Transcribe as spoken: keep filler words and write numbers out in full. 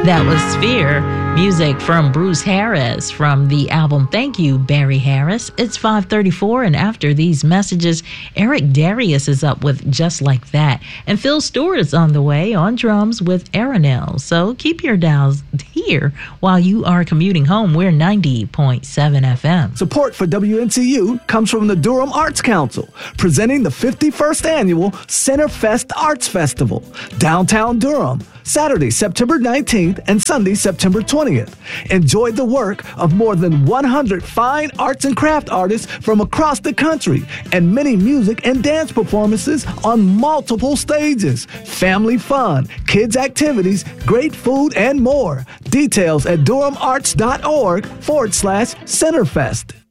That was Sphere, music from Bruce Harris from the album Thank You, Barry Harris. It's five thirty-four, and after these messages, Eric Darius is up with Just Like That. And Phil Stewart is on the way on drums with Aranel. So keep your dials here while you are commuting home. We're ninety point seven F M. Support for W N C U comes from the Durham Arts Council, presenting the fifty-first Annual Centerfest Arts Festival, downtown Durham, Saturday, September nineteenth and Sunday, September twentieth. Enjoy the work of more than one hundred fine arts and craft artists from across the country and many music and dance performances on multiple stages. Family fun, kids activities, great food, and more. Details at durhamarts.org forward slash Centerfest.